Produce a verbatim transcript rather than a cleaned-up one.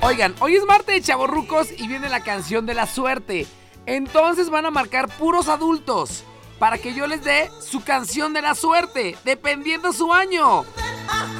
Oigan, hoy es martes de chavorrucos y viene la canción de la suerte. Entonces van a marcar puros adultos para que yo les dé su canción de la suerte, dependiendo su año.